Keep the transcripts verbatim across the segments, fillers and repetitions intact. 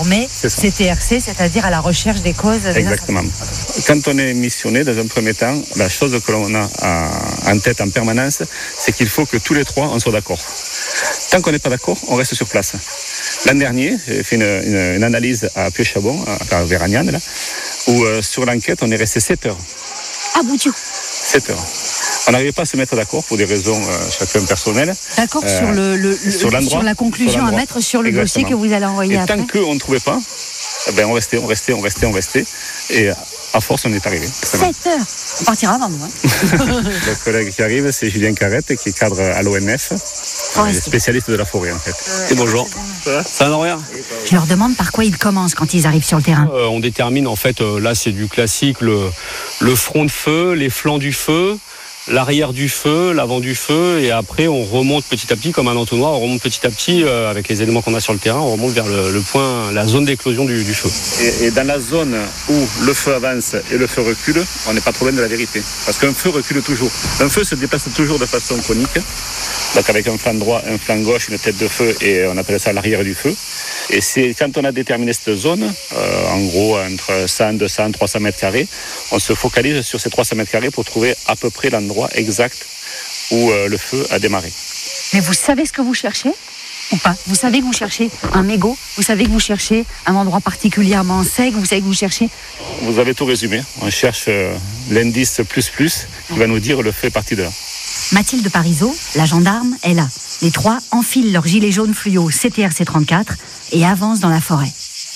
Mais C T R C, c'est-à-dire à la recherche des causes. Des Exactement. Quand on est missionné, dans un premier temps, la chose que l'on a en tête en permanence, c'est qu'il faut que tous les trois, on soit d'accord. Tant qu'on n'est pas d'accord, on reste sur place. L'an dernier, j'ai fait une, une, une analyse à Pieux-Chabon, à Véragnan, là, où euh, sur l'enquête, on est resté sept heures. Ah, bon Dieu. sept heures. On n'arrivait pas à se mettre d'accord pour des raisons euh, chacun personnelles. D'accord, euh, sur, le, le, sur, sur la conclusion sur à mettre sur le Exactement. dossier que vous allez envoyer et après. Tant qu'on ne trouvait pas, eh ben on restait, on restait, on restait, on restait. Et à force, on est arrivé. sept heures. On partira avant nous. Hein. Le collègue qui arrive, c'est Julien Carrette, qui est cadre à l'O N F, oh, spécialiste de la forêt en fait. Euh, et bonjour. Ça va, ça va Noria ? Je leur demande par quoi ils commencent quand ils arrivent sur le terrain. Euh, on détermine en fait, euh, là c'est du classique, le, le front de feu, les flancs du feu, l'arrière du feu, l'avant du feu, et après on remonte petit à petit comme un entonnoir, on remonte petit à petit euh, avec les éléments qu'on a sur le terrain, on remonte vers le, le point, la zone d'éclosion du, du feu. Et, et dans la zone où le feu avance et le feu recule, on n'est pas trop loin de la vérité. Parce qu'un feu recule toujours. Un feu se déplace toujours de façon conique, donc avec un flanc droit, un flanc gauche, une tête de feu, et on appelle ça l'arrière du feu. Et c'est quand on a déterminé cette zone, euh, en gros entre cent, deux cents, trois cents mètres carrés, on se focalise sur ces trois cents mètres carrés pour trouver à peu près l'endroit exact où euh, le feu a démarré. Mais vous savez ce que vous cherchez ou pas ? Vous savez que vous cherchez un mégot ? Vous savez que vous cherchez un endroit particulièrement sec ? Vous savez que vous cherchez... Vous avez tout résumé. On cherche euh, l'indice plus plus qui va nous dire le feu est parti de là. Mathilde Parisot, la gendarme, est là. Les trois enfilent leur gilet jaune fluo C T R C trente-quatre et avancent dans la forêt.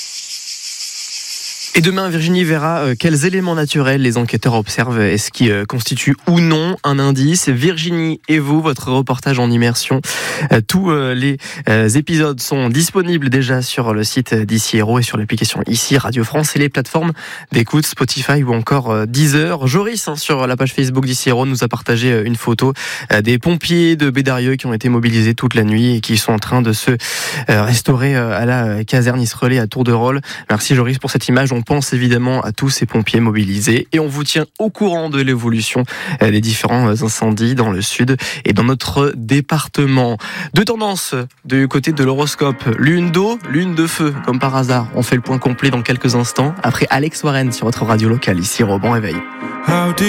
Et demain, Virginie verra euh, quels éléments naturels les enquêteurs observent et ce qui euh, constitue ou non un indice. Virginie et vous, votre reportage en immersion. Euh, tous euh, les euh, épisodes sont disponibles déjà sur le site d'Ici Héros et sur l'application Ici Radio France et les plateformes d'écoute Spotify ou encore euh, Deezer. Joris, hein, sur la page Facebook d'Ici Héros, nous a partagé euh, une photo euh, des pompiers de Bédarieux qui ont été mobilisés toute la nuit et qui sont en train de se euh, restaurer euh, à la caserne Isrelais à Tour de Rôle. Merci Joris pour cette image. On pense évidemment à tous ces pompiers mobilisés et on vous tient au courant de l'évolution des différents incendies dans le sud et dans notre département. Deux tendances du côté de l'horoscope, l'une d'eau, l'une de feu, comme par hasard. On fait le point complet dans quelques instants après Alex Warren sur votre radio locale, ici Robin Réveil.